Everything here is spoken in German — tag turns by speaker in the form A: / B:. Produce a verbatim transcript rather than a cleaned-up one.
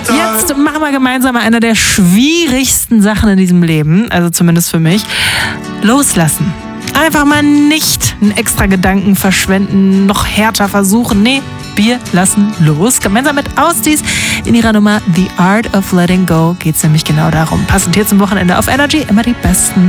A: Jetzt machen wir gemeinsam eine der schwierigsten Sachen in diesem Leben, also zumindest für mich, loslassen. Einfach mal nicht einen extra Gedanken verschwenden, noch härter versuchen. Nee, wir lassen los. Gemeinsam mit Austis in ihrer Nummer The Art of Letting Go geht es nämlich genau darum. Passend hier zum Wochenende auf Energy immer die besten